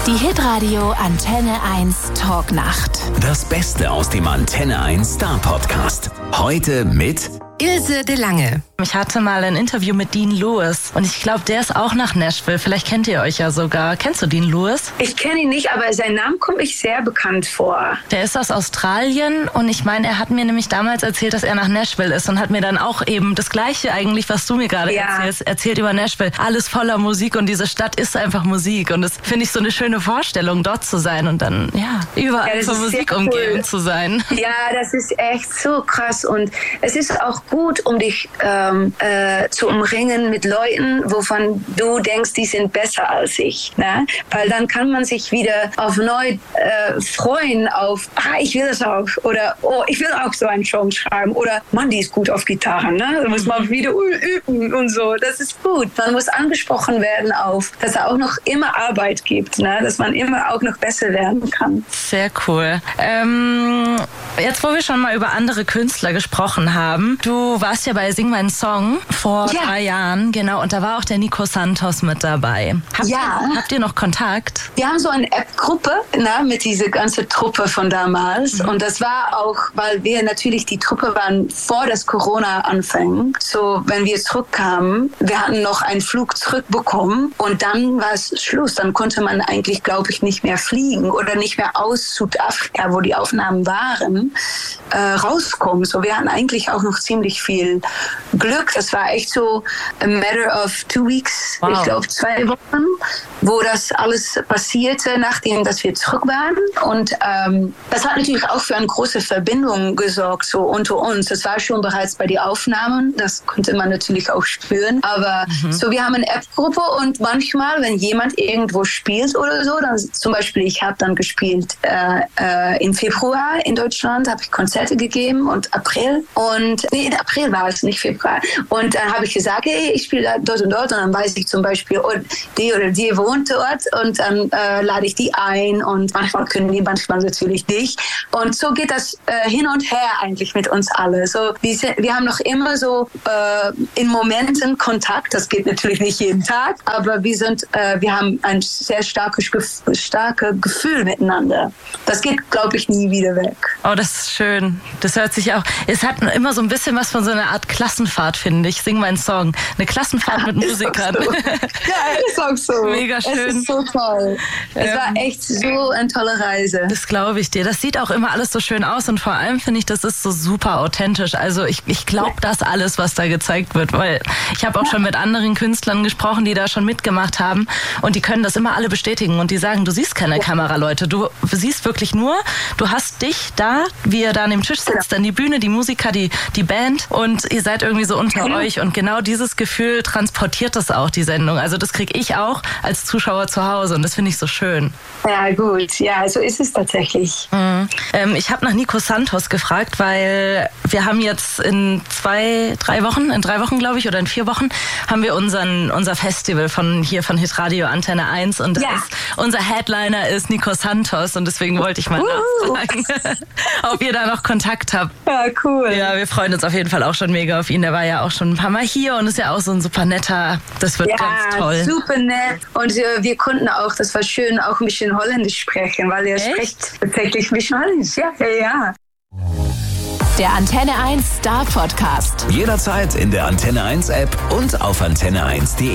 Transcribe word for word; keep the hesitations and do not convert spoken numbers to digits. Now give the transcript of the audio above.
Die Hitradio Antenne eins Talknacht. Das Beste aus dem Antenne eins Star Podcast. Heute mit Ilse de Lange. Ich hatte mal ein Interview mit Dean Lewis und ich glaube, der ist auch nach Nashville. Vielleicht kennt ihr euch ja sogar. Kennst du Dean Lewis? Ich kenne ihn nicht, aber sein Name kommt mir sehr bekannt vor. Der ist aus Australien und ich meine, er hat mir nämlich damals erzählt, dass er nach Nashville ist und hat mir dann auch eben das Gleiche eigentlich, was du mir gerade Ja. erzählst, erzählt über Nashville. Alles voller Musik und diese Stadt ist einfach Musik und das finde ich so eine schöne Vorstellung, dort zu sein und dann, ja, überall Ja, das von ist Musik sehr umgeben cool. zu sein. Ja, das ist echt so krass und es ist auch gut, um dich ähm, äh, zu umringen mit Leuten, wovon du denkst, die sind besser als ich. Ne? Weil dann kann man sich wieder auf neu äh, freuen auf, ah, ich will das auch oder oh, ich will auch so einen Song schreiben oder Mann, die ist gut auf Gitarre. Ne? Da muss man wieder üben und so. Das ist gut. Man muss angesprochen werden auf, dass es auch noch immer Arbeit gibt, ne? Dass man immer auch noch besser werden kann. Sehr cool. Ähm, jetzt, wo wir schon mal über andere Künstler gesprochen haben, du warst ja bei Sing meinen Song vor Ja. drei Jahren, genau, und da war auch der Nico Santos mit dabei. Habt, Ja. ihr, habt ihr noch Kontakt? Wir haben so eine App-Gruppe ne, mit dieser ganzen Truppe von damals. Mhm. Und das war auch, weil wir natürlich die Truppe waren vor das Corona anfing. So, wenn wir zurückkamen, wir hatten noch einen Flug zurückbekommen und dann war es Schluss. Dann konnte man eigentlich, glaube ich, nicht mehr fliegen oder nicht mehr aus Südafrika, wo die Aufnahmen waren, äh, rauskommen. So, wir hatten eigentlich auch noch ziemlich viel Glück. Das war echt so a matter of two weeks, Wow. ich glaube zwei Wochen, wo das alles passierte, nachdem dass wir zurück waren. Und ähm, das hat natürlich auch für eine große Verbindung gesorgt, so unter uns. Das war schon bereits bei den Aufnahmen, das konnte man natürlich auch spüren. Aber mhm. so, wir haben eine App-Gruppe und manchmal, wenn jemand irgendwo spielt oder so, dann zum Beispiel, ich habe dann gespielt äh, äh, im Februar in Deutschland, habe ich Konzerte gegeben und April. Und nee, in April war es, nicht Februar. Und dann habe ich gesagt, hey, ich spiele dort und dort und dann weiß ich zum Beispiel, oh, die oder die wohnt dort und dann äh, lade ich die ein und manchmal können die, manchmal natürlich nicht. Und so geht das äh, hin und her eigentlich mit uns alle. So, wir, sind, wir haben noch immer so äh, in Momenten Kontakt, das geht natürlich nicht jeden Tag, aber wir sind, äh, wir haben ein sehr starkes, starkes Gefühl miteinander. Das geht, glaube ich, nie wieder weg. Oh, das ist schön. Das hört sich auch, es hat immer so ein bisschen was von so einer Art Klassenfahrt, finde ich. Sing meinen Song. Eine Klassenfahrt Ja, mit Musikern. So. Ja, ist auch so. Mega schön. Es ist so toll. Es Ähm, war echt so eine tolle Reise. Das glaube ich dir. Das sieht auch immer alles so schön aus und vor allem finde ich, das ist so super authentisch. Also ich, ich glaube das alles, was da gezeigt wird, weil ich habe auch schon mit anderen Künstlern gesprochen, die da schon mitgemacht haben und die können das immer alle bestätigen und die sagen, du siehst keine Kamera, Leute. Du siehst wirklich nur, du hast dich da, wie ihr da an dem Tisch sitzt, dann die Bühne, die Musiker, die, die Band und ihr seid irgendwie so unter Mhm. euch und genau dieses Gefühl transportiert das auch, die Sendung. Also das kriege ich auch als Zuschauer zu Hause und das finde ich so schön. Ja, gut. Ja, so ist es tatsächlich. Mhm. Ähm, ich habe nach Nico Santos gefragt, weil wir haben jetzt in zwei, drei Wochen, in drei Wochen glaube ich, oder in vier Wochen, haben wir unseren, unser Festival von hier von Hitradio Antenne eins und da Ja. ist, unser Headliner ist Nico Santos und deswegen wollte ich mal Uh. nachfragen, ob ihr da noch Kontakt habt. Ja, cool. Ja, wir freuen uns auf jeden Fall auch schon mega auf ihn. Der war ja auch schon ein paar Mal hier und ist ja auch so ein super netter, das wird Ja, ganz toll. super nett. Und äh, wir konnten auch, das war schön, auch ein bisschen Holländisch sprechen, weil er Echt? spricht tatsächlich ein bisschen Holländisch. Ja, ja, ja. Der Antenne eins Star Podcast. jederzeit in der Antenne eins App und auf antenne eins punkt de.